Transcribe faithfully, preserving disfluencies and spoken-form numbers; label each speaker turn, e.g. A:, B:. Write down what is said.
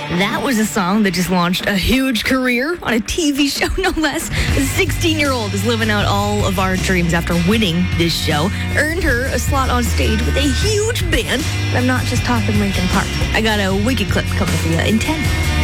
A: That was a song that just launched a huge career on a T V show, no less. A sixteen-year-old is living out all of our dreams after winning this show. Earned her a slot on stage with a huge band. And I'm not just talking Linkin Park. I got a wicked clip coming for you in ten.